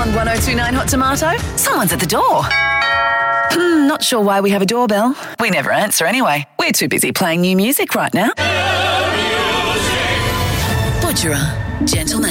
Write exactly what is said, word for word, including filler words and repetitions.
On one oh two point nine Hot Tomato, someone's at the door. Hmm, not sure why we have a doorbell. We never answer anyway. We're too busy playing new music right now. Butcherer, gentleman.